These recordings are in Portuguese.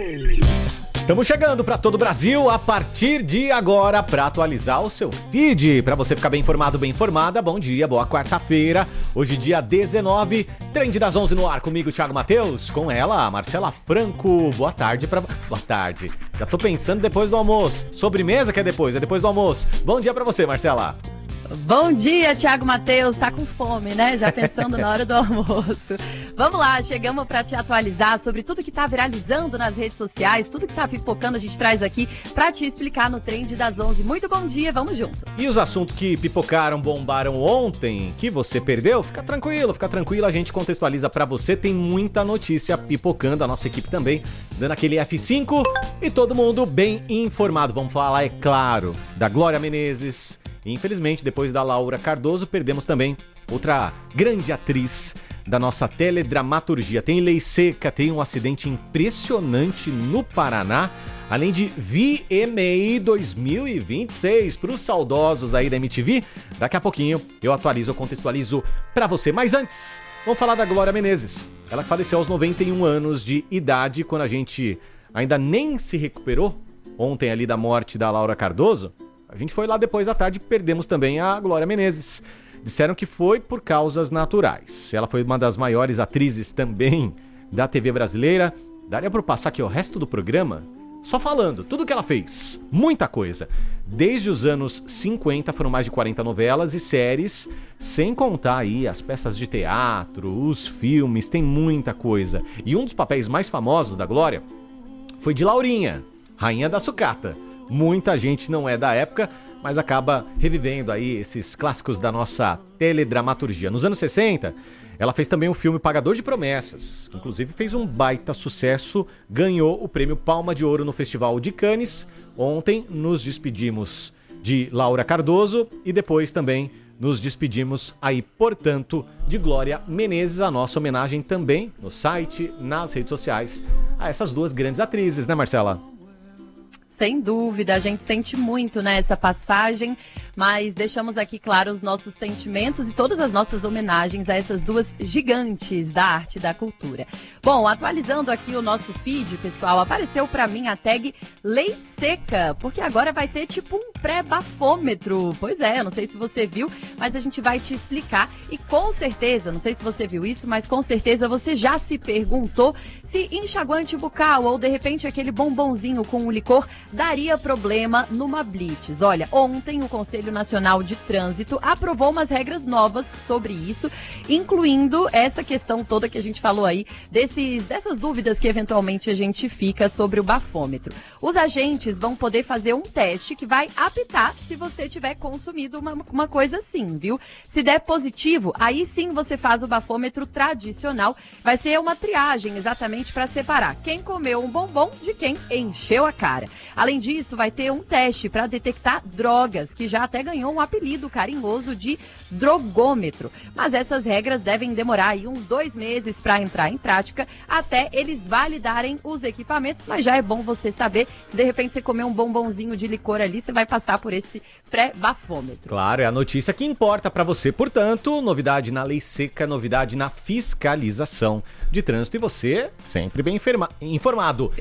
Estamos chegando para todo o Brasil a partir de agora para atualizar o seu feed, para você ficar bem informado, bem informada. Bom dia, boa quarta-feira. Hoje dia 19, Trend das 11 no ar, comigo Thiago Matheus, com ela, Marcela Franco. Boa tarde Boa tarde. Já tô pensando depois do almoço. Sobremesa que é depois do almoço. Bom dia para você, Marcela. Bom dia, Thiago Matheus. Tá com fome, né? Já pensando na hora do almoço. Vamos lá, chegamos para te atualizar sobre tudo que tá viralizando nas redes sociais, tudo que tá pipocando, a gente traz aqui para te explicar no Trend das 11. Muito bom dia, vamos juntos. E os assuntos que pipocaram, bombaram ontem, que você perdeu, fica tranquilo, a gente contextualiza para você. Tem muita notícia pipocando, a nossa equipe também dando aquele F5 e todo mundo bem informado. Vamos falar, é claro, da Glória Menezes. Infelizmente, depois da Laura Cardoso, perdemos também outra grande atriz da nossa teledramaturgia. Tem lei seca, tem um acidente impressionante no Paraná, além de VMA 2026 para os saudosos aí da MTV. Daqui a pouquinho eu contextualizo para você. Mas antes, vamos falar da Glória Menezes. Ela faleceu aos 91 anos de idade, quando a gente ainda nem se recuperou ontem ali da morte da Laura Cardoso. A gente foi lá depois da tarde e perdemos também a Glória Menezes. Disseram que foi por causas naturais. Ela foi uma das maiores atrizes também da TV brasileira. Daria para passar aqui o resto do programa só falando tudo que ela fez. Muita coisa. Desde os anos 50 foram mais de 40 novelas e séries, sem contar aí as peças de teatro, os filmes, tem muita coisa. E um dos papéis mais famosos da Glória foi de Laurinha, Rainha da Sucata. Muita gente não é da época, mas acaba revivendo aí esses clássicos da nossa teledramaturgia. Nos anos 60, ela fez também o filme Pagador de Promessas, que inclusive fez um baita sucesso, ganhou o prêmio Palma de Ouro no Festival de Cannes. Ontem nos despedimos de Laura Cardoso e depois também nos despedimos aí, portanto, de Glória Menezes. A nossa homenagem também no site, nas redes sociais, a essas duas grandes atrizes, né, Marcela? Sem dúvida, a gente sente muito, né, essa passagem, mas deixamos aqui, claro, os nossos sentimentos e todas as nossas homenagens a essas duas gigantes da arte e da cultura. Bom, atualizando aqui o nosso feed, pessoal, apareceu pra mim a tag Lei Seca, porque agora vai ter tipo um pré-bafômetro. Pois é, eu não sei se você viu, mas a gente vai te explicar e com certeza, não sei se você viu isso, mas com certeza você já se perguntou se enxaguante bucal ou de repente aquele bombonzinho com o licor daria problema numa blitz. Olha, ontem o Conselho Nacional de Trânsito aprovou umas regras novas sobre isso, incluindo essa questão toda que a gente falou aí, dessas dúvidas que eventualmente a gente fica sobre o bafômetro. Os agentes vão poder fazer um teste que vai apitar se você tiver consumido uma coisa assim, viu? Se der positivo, aí sim você faz o bafômetro tradicional. Vai ser uma triagem exatamente para separar quem comeu um bombom de quem encheu a cara. Além disso, vai ter um teste para detectar drogas, que já até ganhou um apelido carinhoso de drogômetro. Mas essas regras devem demorar aí uns 2 meses para entrar em prática, até eles validarem os equipamentos, mas já é bom você saber, se de repente você comer um bombonzinho de licor ali, você vai passar por esse pré-bafômetro. Claro, é a notícia que importa para você. Portanto, novidade na lei seca, novidade na fiscalização de trânsito e você sempre bem informado.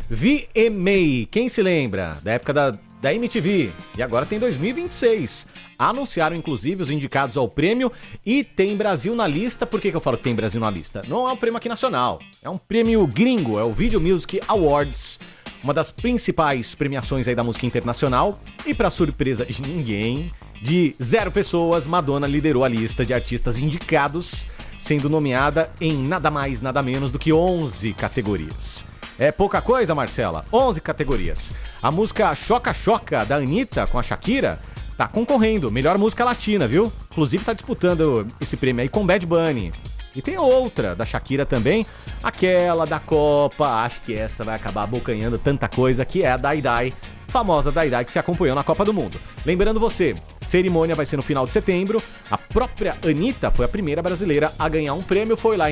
VMA, quem se lembra da época da MTV? E agora tem 2026. Anunciaram, inclusive, os indicados ao prêmio e tem Brasil na lista. Por que eu falo que tem Brasil na lista? Não é um prêmio aqui nacional, é um prêmio gringo, é o Video Music Awards, uma das principais premiações aí da música internacional. E para surpresa de ninguém, de 0 pessoas, Madonna liderou a lista de artistas indicados, sendo nomeada em nada mais, nada menos do que 11 categorias. É pouca coisa, Marcela? 11 categorias. A música Choca Choca, da Anitta, com a Shakira, tá concorrendo. Melhor música latina, viu? Inclusive tá disputando esse prêmio aí com Bad Bunny. E tem outra da Shakira também, aquela da Copa, acho que essa vai acabar abocanhando tanta coisa, que é a Dai Dai, famosa Dai Dai que se acompanhou na Copa do Mundo. Lembrando você, cerimônia vai ser no final de setembro, a própria Anitta foi a primeira brasileira a ganhar um prêmio, foi lá em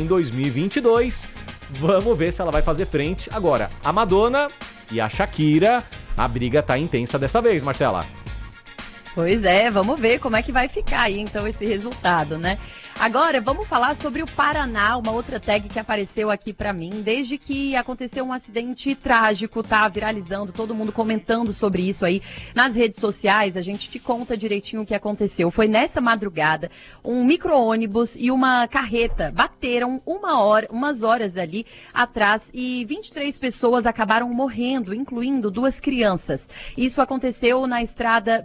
2022, vamos ver se ela vai fazer frente. Agora, a Madonna e a Shakira, a briga tá intensa dessa vez, Marcela. Pois é, vamos ver como é que vai ficar aí então esse resultado, né? Agora, vamos falar sobre o Paraná, uma outra tag que apareceu aqui pra mim. Desde que aconteceu um acidente trágico, tá viralizando, todo mundo comentando sobre isso aí nas redes sociais. A gente te conta direitinho o que aconteceu. Foi nessa madrugada, um micro-ônibus e uma carreta bateram umas horas ali atrás e 23 pessoas acabaram morrendo, incluindo 2 crianças. Isso aconteceu na estrada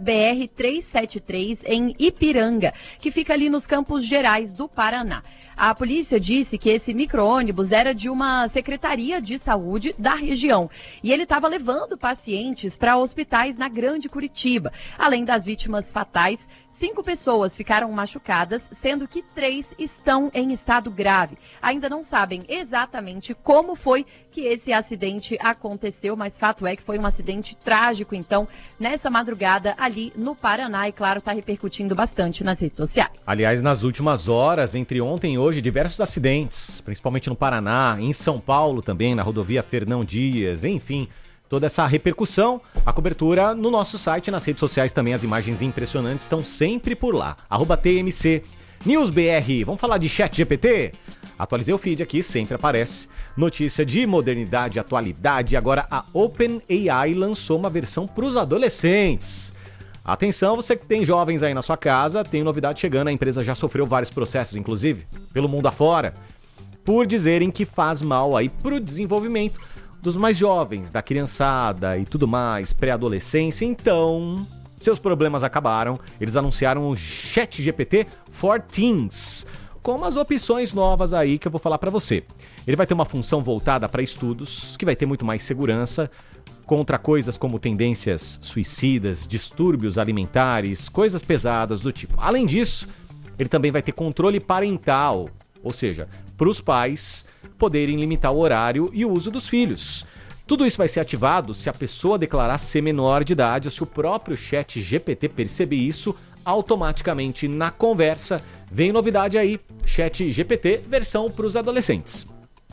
BR-373 em Ipiranga, que fica ali nos Campos Gerais do Paraná. A polícia disse que esse micro-ônibus era de uma secretaria de saúde da região e ele estava levando pacientes para hospitais na Grande Curitiba. Além das vítimas fatais, 5 pessoas ficaram machucadas, sendo que 3 estão em estado grave. Ainda não sabem exatamente como foi que esse acidente aconteceu, mas fato é que foi um acidente trágico, então, nessa madrugada ali no Paraná, e claro, está repercutindo bastante nas redes sociais. Aliás, nas últimas horas, entre ontem e hoje, diversos acidentes, principalmente no Paraná, em São Paulo também, na rodovia Fernão Dias, enfim... Toda essa repercussão, a cobertura no nosso site, nas redes sociais também, as imagens impressionantes estão sempre por lá. @TMC NewsBR. Vamos falar de ChatGPT? Atualizei o feed aqui, sempre aparece. Notícia de modernidade e atualidade. Agora a OpenAI lançou uma versão para os adolescentes. Atenção, você que tem jovens aí na sua casa, tem novidade chegando. A empresa já sofreu vários processos, inclusive, pelo mundo afora, por dizerem que faz mal aí pro desenvolvimento dos mais jovens, da criançada e tudo mais, pré-adolescência. Então, seus problemas acabaram. Eles anunciaram o ChatGPT for Teens, com umas opções novas aí que eu vou falar pra você. Ele vai ter uma função voltada para estudos, que vai ter muito mais segurança, contra coisas como tendências suicidas, distúrbios alimentares, coisas pesadas do tipo. Além disso, ele também vai ter controle parental, ou seja, para os pais poderem limitar o horário e o uso dos filhos. Tudo isso vai ser ativado se a pessoa declarar ser menor de idade ou se o próprio ChatGPT perceber isso automaticamente na conversa. Vem novidade aí, ChatGPT versão para os adolescentes.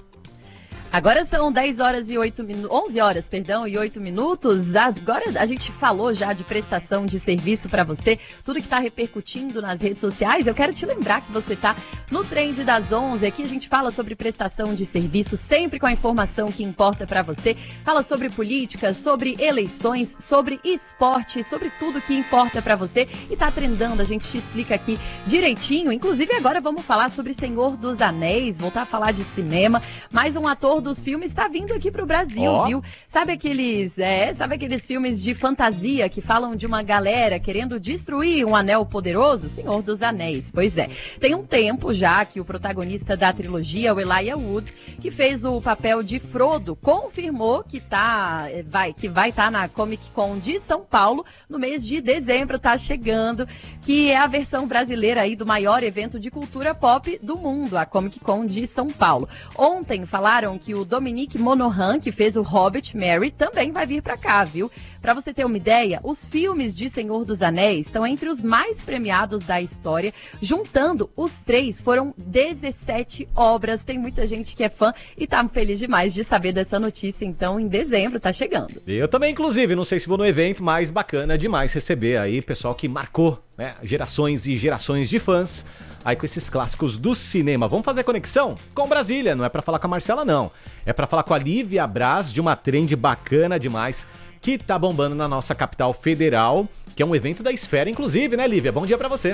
Agora são 11 horas, e 8 minutos. Agora a gente falou já de prestação de serviço para você, tudo que está repercutindo nas redes sociais. Eu quero te lembrar que você está no Trend das 11. Aqui a gente fala sobre prestação de serviço, sempre com a informação que importa para você. Fala sobre política, sobre eleições, sobre esporte, sobre tudo que importa para você. E tá trendando, a gente te explica aqui direitinho. Inclusive agora vamos falar sobre Senhor dos Anéis, voltar a falar de cinema. Mais um ator dos filmes está vindo aqui pro Brasil, viu? Sabe aqueles filmes de fantasia que falam de uma galera querendo destruir um anel poderoso? Senhor dos Anéis, pois é. Tem um tempo já que o protagonista da trilogia, o Elijah Wood, que fez o papel de Frodo, confirmou que vai estar na Comic Con de São Paulo no mês de dezembro, tá chegando, que é a versão brasileira aí do maior evento de cultura pop do mundo, a Comic Con de São Paulo. Ontem falaram que o Dominique Monaghan, que fez o Hobbit, Merry, também vai vir pra cá, viu? Pra você ter uma ideia, os filmes de Senhor dos Anéis estão entre os mais premiados da história. Juntando os 3, foram 17 obras. Tem muita gente que é fã e tá feliz demais de saber dessa notícia. Então, em dezembro, tá chegando. Eu também, inclusive, não sei se vou no evento, mas bacana demais receber aí pessoal que marcou, né, gerações e gerações de fãs aí com esses clássicos do cinema. Vamos fazer conexão com Brasília, não é pra falar com a Marcela, não. É pra falar com a Lívia Braz, de uma trend bacana demais, que tá bombando na nossa capital federal, que é um evento da Esfera, inclusive, né, Lívia? Bom dia pra você.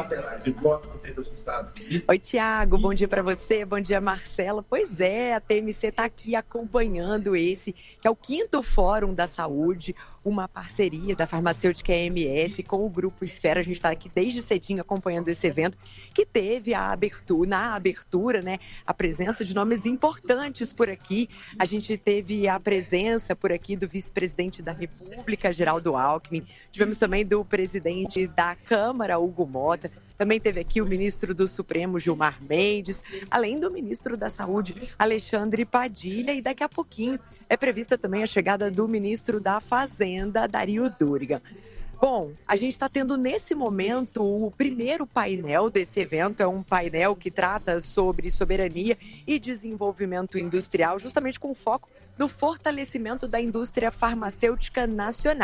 Oi, Thiago, bom dia pra você, bom dia, Marcela. Pois é, a TMC tá aqui acompanhando esse, que é o 5º Fórum da Saúde, uma parceria da farmacêutica EMS com o Grupo Esfera. A gente está aqui desde cedinho acompanhando esse evento, que teve na abertura, né, a presença de nomes importantes por aqui. A gente teve a presença por aqui do vice-presidente da República, Geraldo Alckmin. Tivemos também do presidente da Câmara, Hugo Mota. Também teve aqui o ministro do Supremo, Gilmar Mendes, além do ministro da Saúde, Alexandre Padilha, e daqui a pouquinho é prevista também a chegada do ministro da Fazenda, Dario Duriga. Bom, a gente está tendo nesse momento o primeiro painel desse evento, é um painel que trata sobre soberania e desenvolvimento industrial, justamente com foco no fortalecimento da indústria farmacêutica nacional.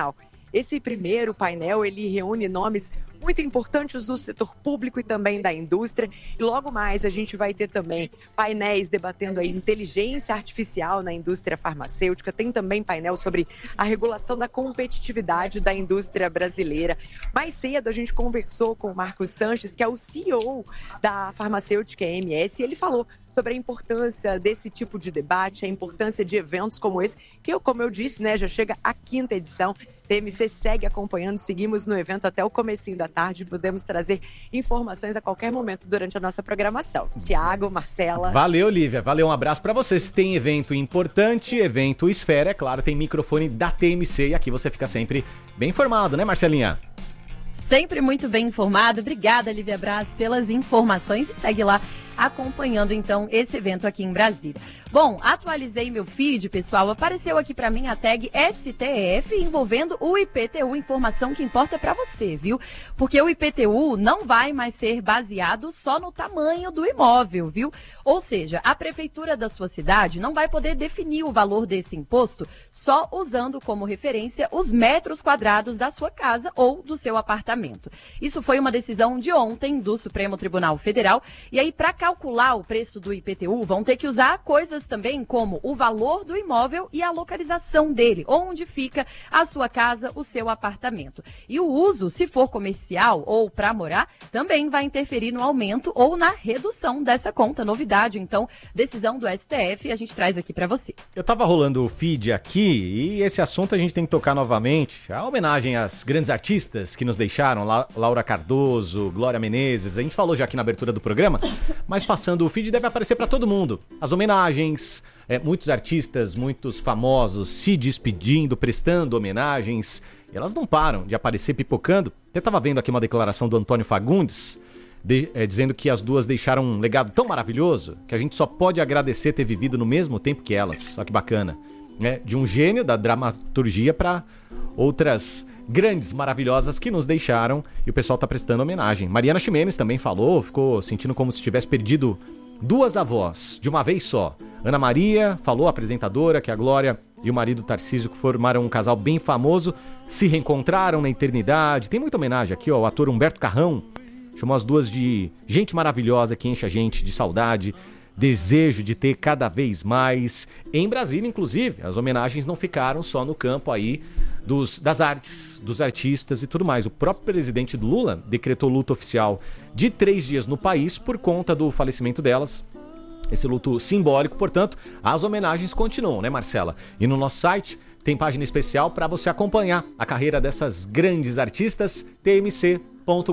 Esse primeiro painel, ele reúne nomes muito importantes do setor público e também da indústria. E logo mais a gente vai ter também painéis debatendo a inteligência artificial na indústria farmacêutica. Tem também painel sobre a regulação da competitividade da indústria brasileira. Mais cedo a gente conversou com o Marcos Sanches, que é o CEO da farmacêutica EMS, e ele falou sobre a importância desse tipo de debate, a importância de eventos como esse, que, como eu disse, né, já chega a 5ª edição. TMC segue acompanhando, seguimos no evento até o comecinho da tarde, podemos trazer informações a qualquer momento durante a nossa programação. Tiago, Marcela. Valeu, Lívia, valeu, um abraço pra vocês. Tem evento importante, evento Esfera, é claro, tem microfone da TMC e aqui você fica sempre bem informado, né, Marcelinha? Sempre muito bem informado. Obrigada, Lívia Braz, pelas informações e segue lá acompanhando, então, esse evento aqui em Brasília. Bom, atualizei meu feed, pessoal. Apareceu aqui para mim a tag STF envolvendo o IPTU, informação que importa para você, viu? Porque o IPTU não vai mais ser baseado só no tamanho do imóvel, viu? Ou seja, a prefeitura da sua cidade não vai poder definir o valor desse imposto só usando como referência os metros quadrados da sua casa ou do seu apartamento. Isso foi uma decisão de ontem do Supremo Tribunal Federal. E aí, para calcular o preço do IPTU, vão ter que usar coisas também como o valor do imóvel e a localização dele, onde fica a sua casa, o seu apartamento. E o uso, se for comercial ou para morar, também vai interferir no aumento ou na redução dessa conta. Novidade, então, decisão do STF, a gente traz aqui para você. Eu tava rolando o feed aqui e esse assunto a gente tem que tocar novamente. A homenagem às grandes artistas que nos deixaram, Laura Cardoso, Glória Menezes, a gente falou já aqui na abertura do programa, mas passando o feed deve aparecer para todo mundo. As homenagens, muitos artistas, muitos famosos se despedindo, prestando homenagens. E elas não param de aparecer pipocando. Eu estava vendo aqui uma declaração do Antônio Fagundes, dizendo que as duas deixaram um legado tão maravilhoso que a gente só pode agradecer ter vivido no mesmo tempo que elas. Olha que bacana. De um gênio da dramaturgia para outras grandes, maravilhosas que nos deixaram e o pessoal tá prestando homenagem. Mariana Ximenes também falou, ficou sentindo como se tivesse perdido duas avós de uma vez só. Ana Maria falou, apresentadora, que a Glória e o marido Tarcísio formaram um casal bem famoso, se reencontraram na eternidade. Tem muita homenagem aqui, ó, o ator Humberto Carrão chamou as duas de gente maravilhosa que enche a gente de saudade, desejo de ter cada vez mais. Em Brasília, inclusive, as homenagens não ficaram só no campo aí das artes, dos artistas e tudo mais. O próprio presidente do Lula decretou luto oficial de 3 dias no país por conta do falecimento delas. Esse luto simbólico, portanto, as homenagens continuam, né, Marcela? E no nosso site tem página especial para você acompanhar a carreira dessas grandes artistas, tmc.com.br.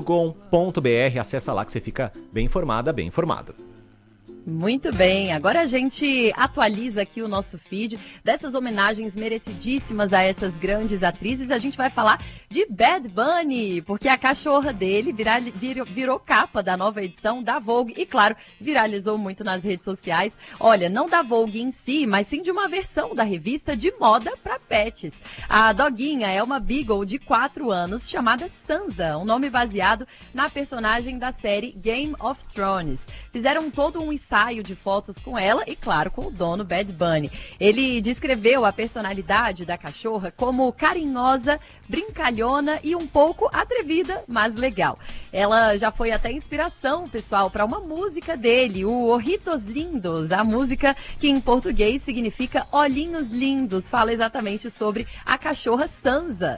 Acessa lá que você fica bem informada, bem informado. Muito bem, agora a gente atualiza aqui o nosso feed dessas homenagens merecidíssimas a essas grandes atrizes. A gente vai falar de Bad Bunny, porque a cachorra dele virou capa da nova edição da Vogue e, claro, viralizou muito nas redes sociais. Olha, não da Vogue em si, mas sim de uma versão da revista de moda para pets. A doguinha é uma Beagle de 4 anos chamada Sansa, um nome baseado na personagem da série Game of Thrones. Fizeram todo um ensaio de fotos com ela e, claro, com o dono Bad Bunny. Ele descreveu a personalidade da cachorra como carinhosa, brincalhona e um pouco atrevida, mas legal. Ela já foi até inspiração, pessoal, para uma música dele, o Ojitos Lindos, a música que em português significa Olhinhos Lindos, fala exatamente sobre a cachorra Sansa.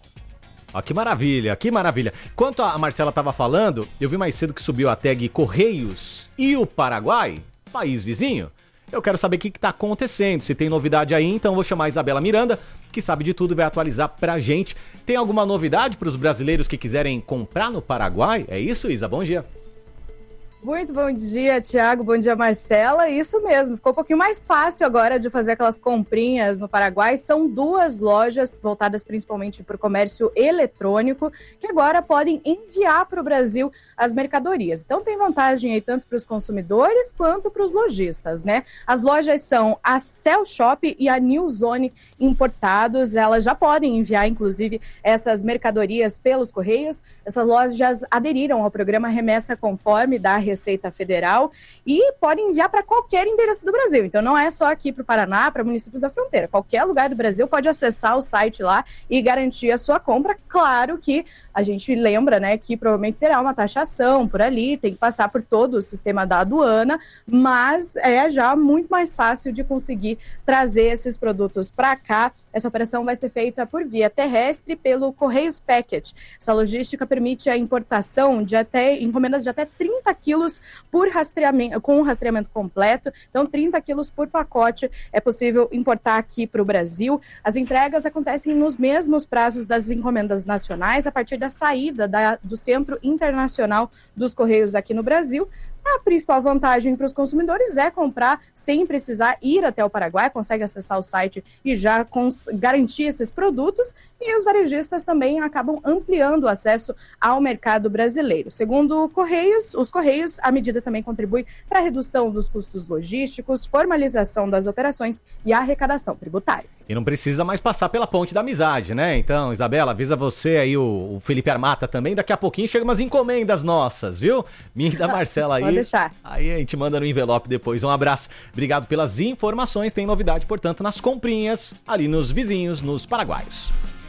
Ó, que maravilha, que maravilha. Enquanto a Marcela estava falando, eu vi mais cedo que subiu a tag Correios e o Paraguai, país vizinho. Eu quero saber o que está acontecendo, se tem novidade aí, então vou chamar a Isabela Miranda, que sabe de tudo e vai atualizar pra gente. Tem alguma novidade para os brasileiros que quiserem comprar no Paraguai? É isso, Isa? Bom dia. Muito bom dia, Tiago. Bom dia, Marcela. Isso mesmo, ficou um pouquinho mais fácil agora de fazer aquelas comprinhas no Paraguai. São 2 lojas voltadas principalmente para o comércio eletrônico que agora podem enviar para o Brasil as mercadorias. Então tem vantagem aí tanto para os consumidores quanto para os lojistas, né? As lojas são a Cell Shop e a New Zone Importados. Elas já podem enviar, inclusive, essas mercadorias pelos Correios. Essas lojas aderiram ao programa Remessa Conforme da Receita Federal e pode enviar para qualquer endereço do Brasil. Então não é só aqui para o Paraná, para municípios da fronteira. Qualquer lugar do Brasil pode acessar o site lá e garantir a sua compra. Claro que a gente lembra, né, que provavelmente terá uma taxação por ali, tem que passar por todo o sistema da aduana, mas é já muito mais fácil de conseguir trazer esses produtos para cá. Essa operação vai ser feita por via terrestre pelo Correios Packet. Essa logística permite a importação de encomendas de até 30 quilos por rastreamento, com rastreamento completo. Então, 30 quilos por pacote é possível importar aqui para o Brasil. As entregas acontecem nos mesmos prazos das encomendas nacionais, a partir da saída do Centro Internacional dos Correios aqui no Brasil. A principal vantagem para os consumidores é comprar sem precisar ir até o Paraguai, consegue acessar o site e já garantir esses produtos, e os varejistas também acabam ampliando o acesso ao mercado brasileiro. Segundo os Correios, a medida também contribui para a redução dos custos logísticos, formalização das operações e a arrecadação tributária. E não precisa mais passar pela ponte da amizade, né? Então, Isabela, avisa você aí, o Felipe Armata também, daqui a pouquinho chegam umas encomendas nossas, viu? Minha e da Marcela aí. Pode deixar. Aí a gente manda no envelope depois. Um abraço. Obrigado pelas informações. Tem novidade, portanto, nas comprinhas, ali nos vizinhos, nos paraguaios.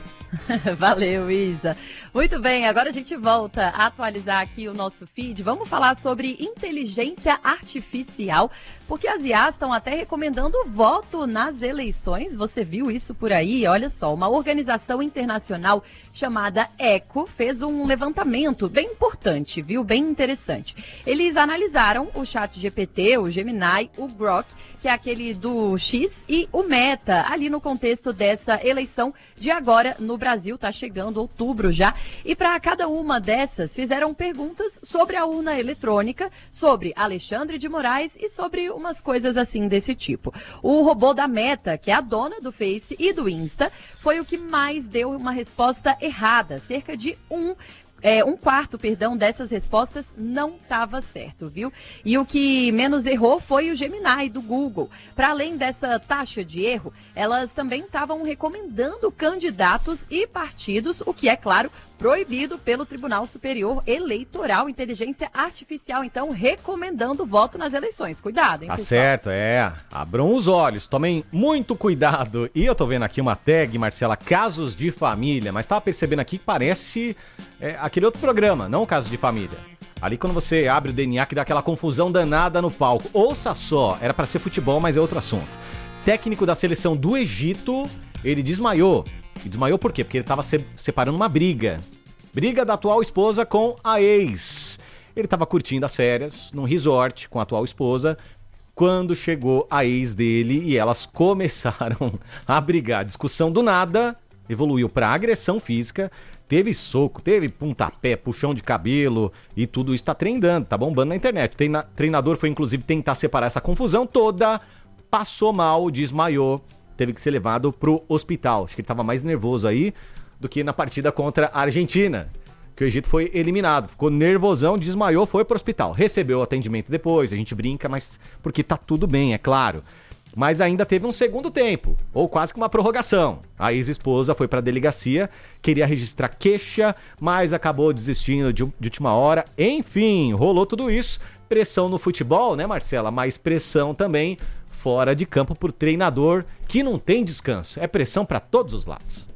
Valeu, Isa. Muito bem, agora a gente volta a atualizar aqui o nosso feed. Vamos falar sobre inteligência artificial, porque as IAs estão até recomendando o voto nas eleições. Você viu isso por aí? Olha só, uma organização internacional chamada ECO fez um levantamento bem importante, viu? Bem interessante. Eles analisaram o ChatGPT, o Gemini, o Grok, que é aquele do X, e o Meta, ali no contexto dessa eleição de agora no Brasil, tá chegando outubro já. E para cada uma dessas, fizeram perguntas sobre a urna eletrônica, sobre Alexandre de Moraes e sobre umas coisas assim desse tipo. O robô da Meta, que é a dona do Face e do Insta, foi o que mais deu uma resposta errada. Cerca de um quarto dessas respostas não estava certo, viu? E o que menos errou foi o Gemini do Google. Para além dessa taxa de erro, elas também estavam recomendando candidatos e partidos, o que é, claro, proibido pelo Tribunal Superior Eleitoral. Inteligência artificial, então, recomendando o voto nas eleições. Cuidado, hein, Tá pessoal? certo, abram os olhos, tomem muito cuidado. E eu tô vendo aqui uma tag, Marcela, casos de família, mas tava percebendo aqui que parece aquele outro programa, não o Caso de Família. Ali quando você abre o DNA que dá aquela confusão danada no palco. Ouça só, era pra ser futebol, mas é outro assunto. Técnico da seleção do Egito, ele desmaiou. E desmaiou por quê? Porque ele tava separando uma briga. Briga da atual esposa com a ex. Ele tava curtindo as férias num resort com a atual esposa, quando chegou a ex dele e elas começaram a brigar. Discussão do nada evoluiu para agressão física. Teve soco, teve pontapé, puxão de cabelo e tudo isso tá trendando, tá bombando na internet. O treinador foi inclusive tentar separar essa confusão toda, passou mal, desmaiou, teve que ser levado pro hospital. Acho que ele tava mais nervoso aí do que na partida contra a Argentina, que o Egito foi eliminado. Ficou nervosão, desmaiou, foi pro hospital. Recebeu atendimento depois, a gente brinca, mas porque tá tudo bem, é claro. Mas ainda teve um segundo tempo, ou quase que uma prorrogação. A ex-esposa foi para a delegacia, queria registrar queixa, mas acabou desistindo de última hora. Enfim, rolou tudo isso. Pressão no futebol, né, Marcela? Mas pressão também fora de campo por treinador que não tem descanso. É pressão para todos os lados.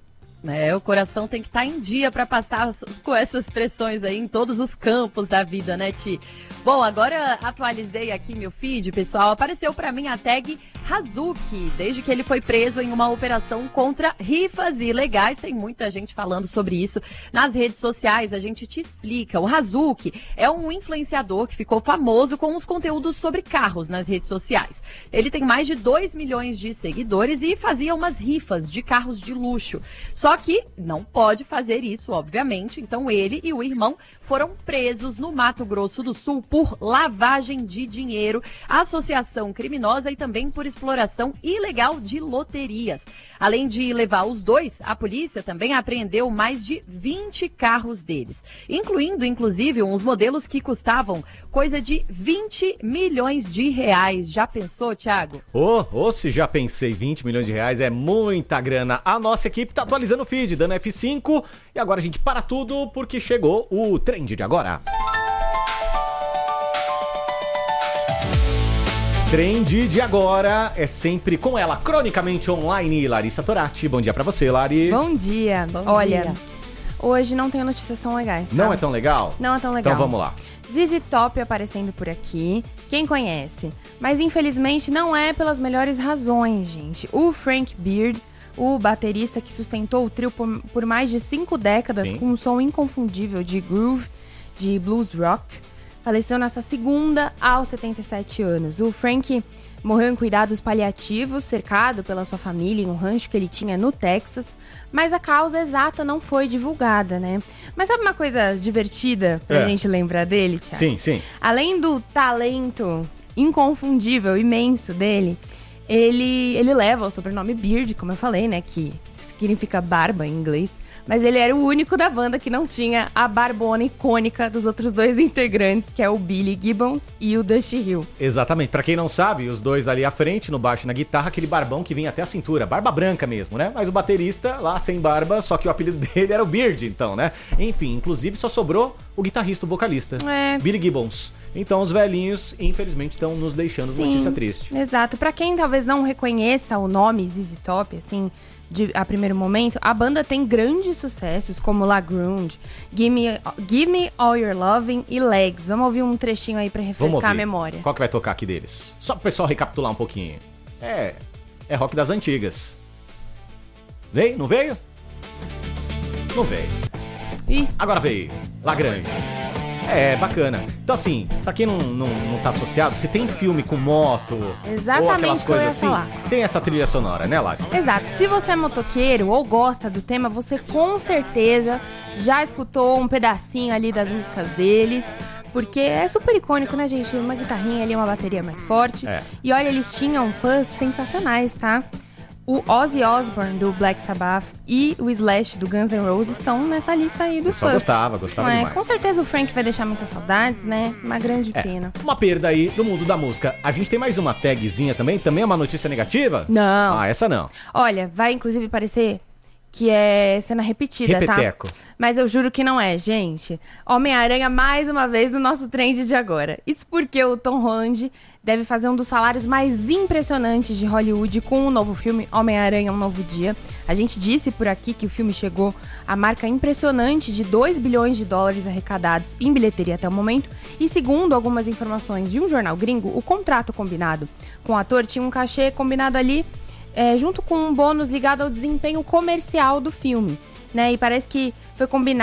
O coração tem que estar em dia para passar com essas pressões aí em todos os campos da vida, né, Ti? Bom, agora atualizei aqui meu feed, pessoal. Apareceu para mim a tag Hazuki, desde que ele foi preso em uma operação contra rifas ilegais. Tem muita gente falando sobre isso nas redes sociais, a gente te explica. O Hazuki é um influenciador que ficou famoso com os conteúdos sobre carros nas redes sociais. Ele tem mais de 2 milhões de seguidores e fazia umas rifas de carros de luxo. Só que não pode fazer isso, obviamente, então ele e o irmão foram presos no Mato Grosso do Sul por lavagem de dinheiro, associação criminosa e também por exploração ilegal de loterias. Além de levar os dois, a polícia também apreendeu mais de 20 carros deles, incluindo, inclusive, uns modelos que custavam coisa de 20 milhões de reais. Já pensou, Thiago? Se já pensei, 20 milhões de reais é muita grana. A nossa equipe tá atualizando o feed, dando F5, e agora a gente para tudo porque chegou o Trend de Agora. Trend de agora é sempre com ela, cronicamente online, Larissa Torati. Bom dia pra você, Lari. Bom dia. Olha, hoje não tenho notícias tão legais, tá? Não é tão legal? Não é tão legal. Então vamos lá. ZZ Top aparecendo por aqui. Quem conhece? Mas infelizmente não é pelas melhores razões, gente. O Frank Beard, o baterista que sustentou o trio por mais de 5 décadas, com um som inconfundível de groove, de blues rock, faleceu nessa segunda aos 77 anos. O Frank morreu em cuidados paliativos, cercado pela sua família em um rancho que ele tinha no Texas, mas a causa exata não foi divulgada, né? Mas sabe uma coisa divertida pra gente lembrar dele, Thiago? Sim, sim. Além do talento inconfundível, imenso dele, ele leva o sobrenome Beard, como eu falei, né? Que significa barba em inglês. Mas ele era o único da banda que não tinha a barbona icônica dos outros 2 integrantes, que é o Billy Gibbons e o Dusty Hill. Exatamente. Pra quem não sabe, os dois ali à frente, no baixo e na guitarra, aquele barbão que vinha até a cintura. Barba branca mesmo, né? Mas o baterista lá sem barba, só que o apelido dele era o Beard, então, né? Enfim, inclusive só sobrou o guitarrista, o vocalista, Billy Gibbons. Então os velhinhos, infelizmente, estão nos deixando notícia triste. Exato. Pra quem talvez não reconheça o nome ZZ Top, assim, a primeiro momento, a banda tem grandes sucessos como La Grunge, Give Me All Your Loving e Legs. Vamos ouvir um trechinho aí pra refrescar a memória. Qual que vai tocar aqui deles? Só pro pessoal recapitular um pouquinho. É rock das antigas. Veio? Não veio? Não veio. Agora veio. La Grunge. É, bacana. Então assim, pra quem não tá associado, se tem filme com moto, ou aquelas coisas assim, tem essa trilha sonora, né, Lari? Exato. Se você é motoqueiro ou gosta do tema, você com certeza já escutou um pedacinho ali das músicas deles. Porque é super icônico, né, gente? Uma guitarrinha ali, uma bateria mais forte. E olha, eles tinham fãs sensacionais, tá? O Ozzy Osbourne, do Black Sabbath, e o Slash, do Guns N' Roses, estão nessa lista aí dos fãs. Gostava demais. Com certeza o Frank vai deixar muitas saudades, né? Uma grande pena. Uma perda aí do mundo da música. A gente tem mais uma tagzinha também? Também é uma notícia negativa? Não. Ah, essa não. Olha, vai inclusive parecer que é cena repetida, Repeteco. Tá? Mas eu juro que não é, gente. Homem-Aranha mais uma vez no nosso trend de agora. Isso porque o Tom Holland deve fazer um dos salários mais impressionantes de Hollywood com o novo filme Homem-Aranha, Um Novo Dia. A gente disse por aqui que o filme chegou à marca impressionante de 2 bilhões de dólares arrecadados em bilheteria até o momento. E segundo algumas informações de um jornal gringo, o contrato combinado com o ator tinha um cachê combinado ali junto com um bônus ligado ao desempenho comercial do filme, né? E parece que foi combinado